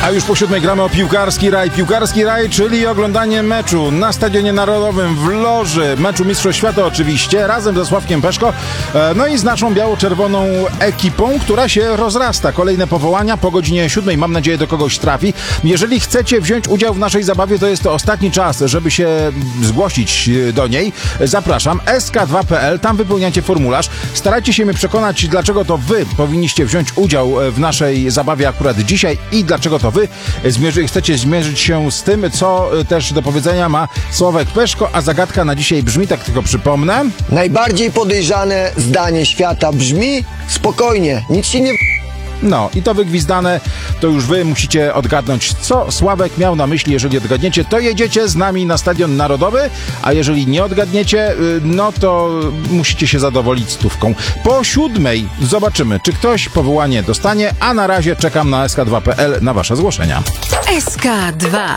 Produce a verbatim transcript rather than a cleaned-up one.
A już po siódmej gramy o piłkarski raj. Piłkarski raj, czyli oglądanie meczu na Stadionie Narodowym w loży. Meczu Mistrzostw Świata oczywiście, razem ze Sławkiem Peszko. No i z naszą biało-czerwoną ekipą, która się rozrasta. Kolejne powołania po godzinie siódmej. Mam nadzieję, do kogoś trafi. Jeżeli chcecie wziąć udział w naszej zabawie, to jest to ostatni czas, żeby się zgłosić do niej. Zapraszam. S K dwa kropka P L. Tam wypełniacie formularz. Starajcie się mnie przekonać, dlaczego to wy powinniście wziąć udział w naszej zabawie akurat dzisiaj i dlaczego to wy zmierzy, chcecie zmierzyć się z tym, co też do powiedzenia ma Sławek Peszko, a zagadka na dzisiaj brzmi, tak tylko przypomnę. Najbardziej podejrzane zdanie świata brzmi: spokojnie, nic się nie... No i to wygwizdane, to już wy musicie odgadnąć, co Sławek miał na myśli. Jeżeli odgadniecie, to jedziecie z nami na Stadion Narodowy, a jeżeli nie odgadniecie, no to musicie się zadowolić stówką. Po siódmej zobaczymy, czy ktoś powołanie dostanie, a na razie czekam na S K dwa kropka P L na wasze zgłoszenia. S K dwa.